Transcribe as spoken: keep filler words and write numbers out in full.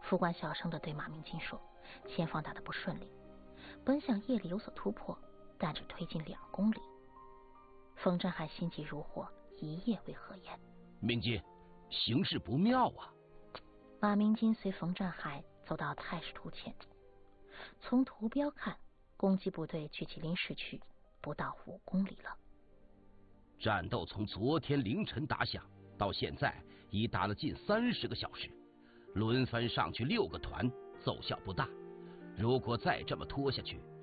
副官小声地对马明金说：“前方打得不顺利，本想夜里有所突破，但只推进两公里。”冯占海心急如火，一夜未合眼。 明金，形势不妙啊！ 马明金随冯占海走到太师图前，从图标看，攻击部队距吉林市区不到五公里了。 战斗从昨天凌晨打响到现在，已打了近三十个小时，轮番上去六个团，奏效不大。如果再这么拖下去，